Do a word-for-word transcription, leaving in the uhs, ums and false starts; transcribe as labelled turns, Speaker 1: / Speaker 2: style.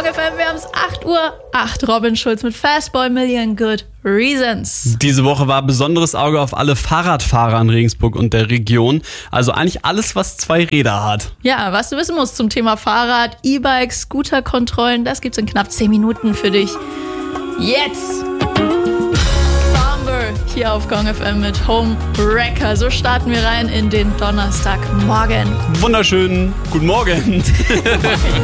Speaker 1: F M, wir haben es acht Uhr acht. Robin Schulz mit Fastball Million Good Reasons.
Speaker 2: Diese Woche war besonderes Auge auf alle Fahrradfahrer in Regensburg und der Region. Also eigentlich alles, was zwei Räder hat.
Speaker 1: Ja, was du wissen musst zum Thema Fahrrad, E-Bikes, Scooterkontrollen, das gibt's in knapp zehn Minuten für dich. Jetzt! Somber hier auf Gong F M mit Home Wrecker. So starten wir rein in den Donnerstagmorgen.
Speaker 2: Wunderschönen guten Morgen.